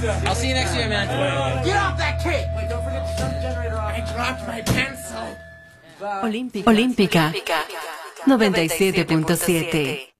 I'll see you next year, man. Get off that cake! Wait, don't forget to turn the generator off. I dropped my pencil. Olímpica 97.7.